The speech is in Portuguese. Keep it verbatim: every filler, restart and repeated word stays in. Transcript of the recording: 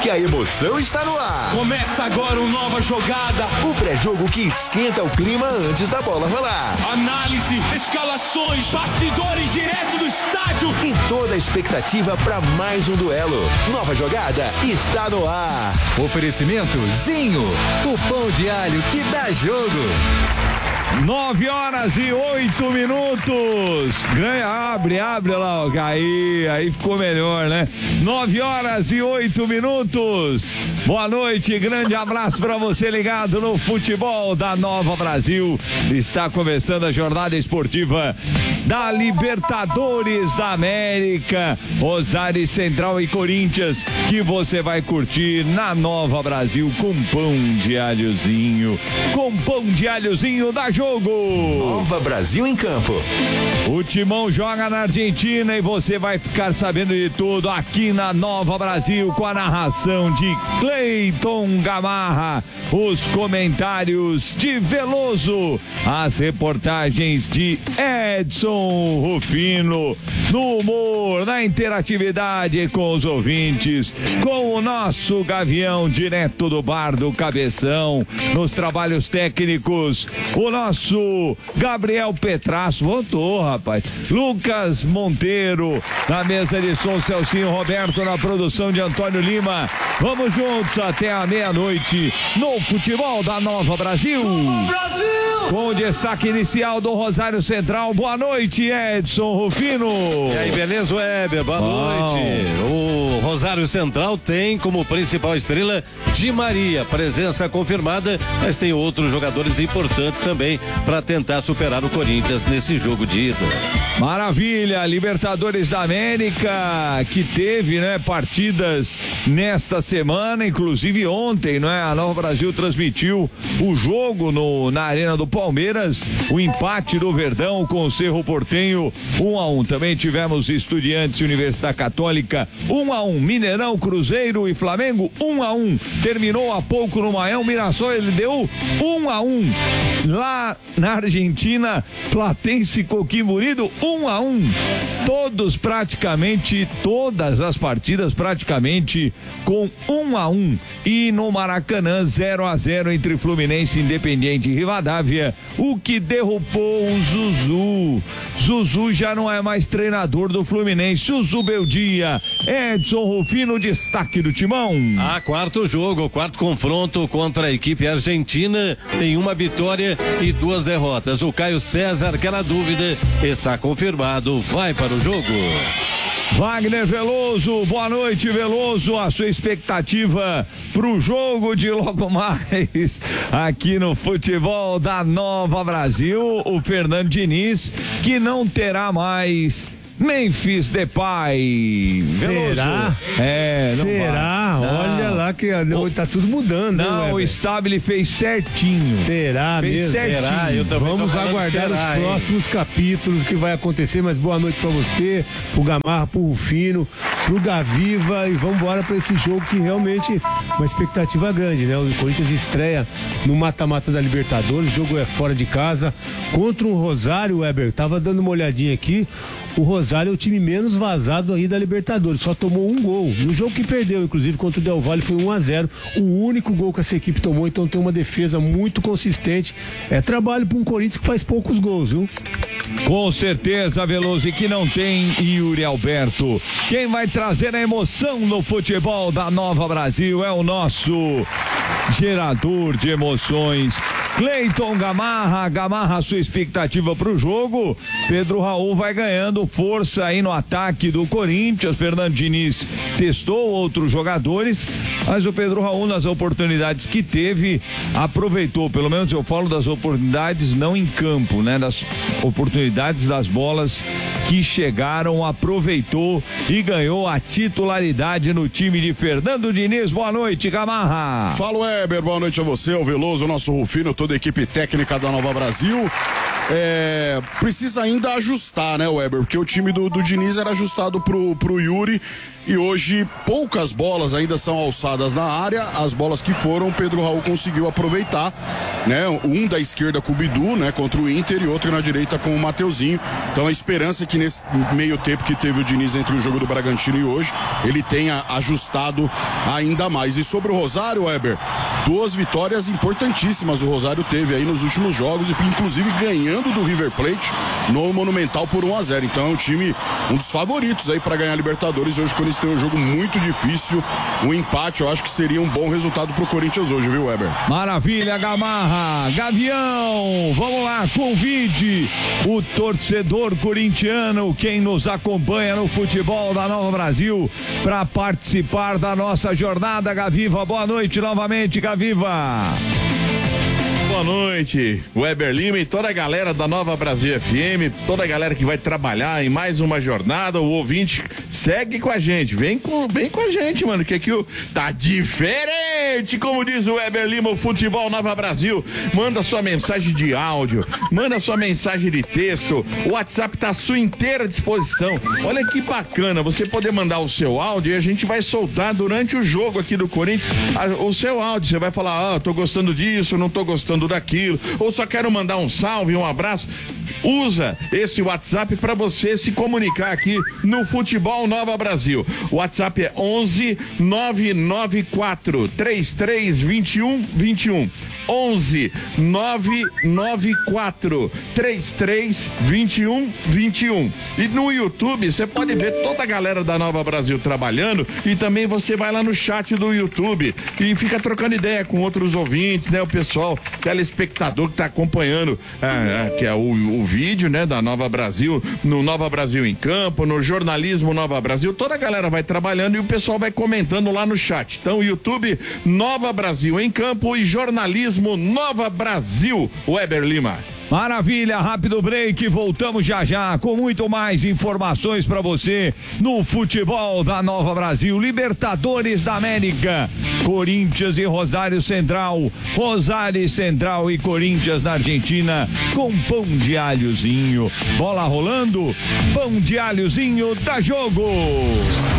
porque a emoção está no ar. Começa agora uma nova jogada. O pré-jogo que esquenta o clima antes da bola rolar. Análise, escalações, bastidores direto do estádio. E toda a expectativa para mais um duelo. Nova jogada está no ar. Oferecimento Zinho, o pão de alho que dá jogo. Nove horas e oito minutos. Ganha, abre, abre lá, aí, aí ficou melhor, né? Nove horas e oito minutos. Boa noite, grande abraço para você ligado no futebol da Nova Brasil. Está começando a jornada esportiva da Libertadores da América. Rosário Central e Corinthians, que você vai curtir na Nova Brasil com pão de alhozinho. Com pão de alhozinho da jogo. Nova Brasil em campo. O Timão joga na Argentina e você vai ficar sabendo de tudo aqui na Nova Brasil com a narração de Cleiton Gamarra, os comentários de Veloso, as reportagens de Edson Rufino, no humor, na interatividade com os ouvintes, com o nosso Gavião direto do bar do Cabeção, nos trabalhos técnicos, o nosso Gabriel Petrasso, voltou, rapaz, Lucas Monteiro, na mesa de som, Celcinho Roberto, na produção de Antônio Lima. Vamos juntos até a meia-noite no futebol da Nova Brasil. Nova Brasil! Com o destaque inicial do Rosário Central. Boa noite, Edson Rufino. E aí, beleza, Weber? Boa Bom. noite. O Rosário Central tem como principal estrela Di Maria, presença confirmada, mas tem outros jogadores importantes também para tentar superar o Corinthians nesse jogo de ida. Maravilha, Libertadores da América, que teve, né, partidas nesta semana, inclusive ontem, né, a Nova Brasil transmitiu o jogo no, na Arena do Palmeiras, o empate do Verdão com o Cerro Porteño, um a um. Também tivemos Estudiantes e Universidade Católica, um a um. Mineirão, Cruzeiro e Flamengo, um a um. Terminou há pouco no Maião, Mirassol, ele deu um a um. Lá na Argentina, Platense e Coquimbo Unido, um a um. Todos praticamente, todas as partidas praticamente com um a um. E no Maracanã, zero a zero entre Fluminense, Independiente e Rivadavia, o que derrubou o Zuzu. Zuzu já não é mais treinador do Fluminense. Zuzu Beldia, Edson Rufino, destaque do Timão. Ah, quarto jogo, quarto confronto contra a equipe argentina, tem uma vitória e duas derrotas. O Caio César, que na dúvida, está confirmado, vai para o jogo. Wagner Veloso, boa noite, Veloso, a sua expectativa pro jogo de logo mais aqui no futebol da Nova Brasil. O Fernando Diniz, que não terá mais Memphis Depay. Será? É, não Será? vai. Olha Não. lá que o, tá tudo mudando. Não, né, o Stabile fez certinho. Será fez mesmo? certinho. Será? Eu também Vamos tô falando aguardar será, os hein? próximos capítulos que vai acontecer, mas boa noite pra você, pro Gamarra, pro Rufino, pro Gaviva, e vamos embora pra esse jogo que realmente uma expectativa grande, né? O Corinthians estreia no mata-mata da Libertadores, o jogo é fora de casa, contra um Rosário, Weber, tava dando uma olhadinha aqui, o Rosário é o time menos vazado aí da Libertadores, só tomou um gol. No jogo que perdeu, inclusive, contra o Del Valle, foi um a zero. O único gol que essa equipe tomou, então tem uma defesa muito consistente. É trabalho para um Corinthians que faz poucos gols, viu? Com certeza, Veloso, e que não tem Yuri Alberto. Quem vai trazer a emoção no futebol da Nova Brasil é o nosso gerador de emoções, Cleiton Gamarra. Gamarra, sua expectativa para o jogo. Pedro Raul vai ganhando força aí no ataque do Corinthians. Fernando Diniz testou outros jogadores, mas o Pedro Raul, nas oportunidades que teve, aproveitou. Pelo menos eu falo das oportunidades não em campo, né? Das oportunidades das bolas que chegaram, aproveitou e ganhou a titularidade no time de Fernando Diniz. Boa noite, Gamarra. Fala, Weber, boa noite a você, o Veloso, o nosso Rufino, toda a equipe técnica da Nova Brasil. é, precisa ainda ajustar, né, Weber? Porque o time do, do Diniz era ajustado pro, pro Yuri. E hoje poucas bolas ainda são alçadas na área. As bolas que foram, o Pedro Raul conseguiu aproveitar, né? Um da esquerda com o Bidu, né? Contra o Inter, e outro na direita com o Mateuzinho. Então a esperança é que nesse meio tempo que teve o Diniz entre o jogo do Bragantino e hoje, ele tenha ajustado ainda mais. E sobre o Rosário, Weber, duas vitórias importantíssimas o Rosário teve aí nos últimos jogos, e inclusive ganhando do River Plate no Monumental por um a zero. Então é um time, um dos favoritos aí para ganhar a Libertadores hoje, quando eles têm um jogo muito difícil. Um empate eu acho que seria um bom resultado pro Corinthians hoje, viu, Weber? Maravilha, Gamarra, Gavião, vamos lá, convide o torcedor corintiano, quem nos acompanha no futebol da Nova Brasil, para participar da nossa jornada. Gaviva, boa noite novamente, Gaviva. Boa noite, Weber Lima e toda a galera da Nova Brasil F M, toda a galera que vai trabalhar em mais uma jornada. O ouvinte segue com a gente, vem com, vem com a gente, mano, que aqui o tá diferente, como diz o Weber Lima, o futebol Nova Brasil. Manda sua mensagem de áudio, manda sua mensagem de texto, o WhatsApp tá à sua inteira disposição. Olha que bacana, você poder mandar o seu áudio e a gente vai soltar durante o jogo aqui do Corinthians a, o seu áudio. Você vai falar, ah, tô gostando disso, não tô gostando daquilo, ou só quero mandar um salve, um abraço. Usa esse WhatsApp para você se comunicar aqui no Futebol Nova Brasil. O WhatsApp é onze nove nove quatro três três dois um dois um. onze nove nove quatro três três dois um dois um. E no YouTube você pode ver toda a galera da Nova Brasil trabalhando, e também você vai lá no chat do YouTube e fica trocando ideia com outros ouvintes, né? O pessoal, telespectador que tá acompanhando, é, é, que é o, o vídeo, né, da Nova Brasil, no Nova Brasil em Campo, no jornalismo Nova Brasil, toda a galera vai trabalhando e o pessoal vai comentando lá no chat. Então, YouTube Nova Brasil em Campo e jornalismo Nova Brasil, Weber Lima. Maravilha, rápido break, voltamos já já com muito mais informações para você no futebol da Nova Brasil. Libertadores da América, Corinthians e Rosário Central, Rosário Central e Corinthians na Argentina, com pão de alhozinho. Bola rolando, pão de alhozinho, dá jogo.